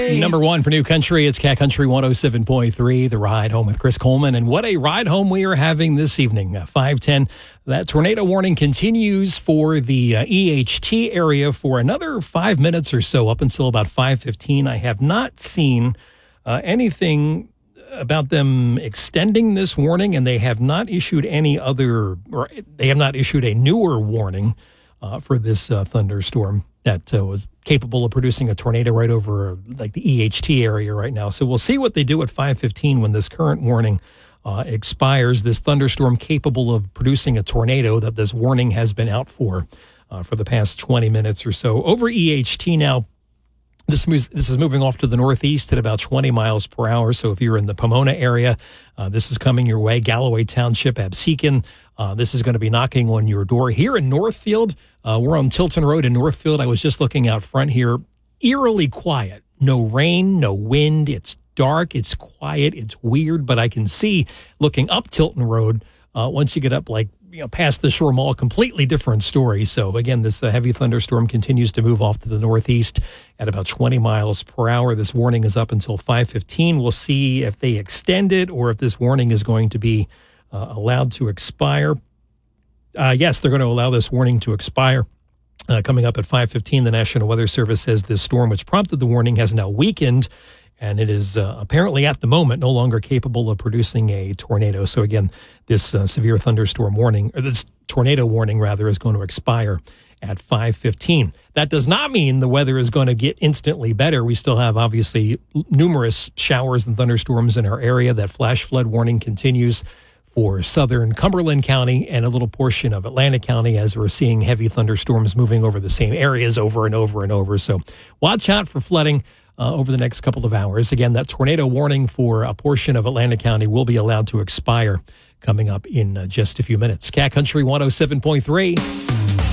Number one for New Country, it's Cat Country 107.3, The Ride Home with Chris Coleman. And what a ride home we are having this evening. 5:10, that tornado warning continues for the EHT area for another 5 minutes or so, up until about 5:15. I have not seen anything about them extending this warning, and they have not issued any other, or they have not issued a newer warning for this thunderstorm that was capable of producing a tornado right over like the EHT area right now. So we'll see what they do at 5:15 when this current warning expires. This thunderstorm capable of producing a tornado that this warning has been out for the past 20 minutes or so. Over EHT now, this is moving off to the northeast at about 20 miles per hour. So if you're in the Pomona area, this is coming your way. Galloway Township, Absecon, this is going to be knocking on your door. Here in Northfield, we're on Tilton Road in Northfield. I was just looking out front here. Eerily quiet. No rain, no wind. It's dark. It's quiet. It's weird. But I can see, looking up Tilton Road, once you get up past the Shore Mall, completely different story. So again, this heavy thunderstorm continues to move off to the northeast at about 20 miles per hour. This warning is up until 5:15. We'll see if they extend it or if this warning is going to be allowed to expire. Yes, they're going to allow this warning to expire. Coming up at 5:15, the National Weather Service says this storm, which prompted the warning, has now weakened, and it is apparently at the moment no longer capable of producing a tornado. So again, this severe thunderstorm warning, or this tornado warning rather, is going to expire at 5:15. That does not mean the weather is going to get instantly better. We still have obviously numerous showers and thunderstorms in our area. That flash flood warning continues for southern Cumberland County and a little portion of Atlantic County, as we're seeing heavy thunderstorms moving over the same areas over and over and over. So watch out for flooding over the next couple of hours. Again, that tornado warning for a portion of Atlantic County will be allowed to expire coming up in just a few minutes. Cat Country 107.3.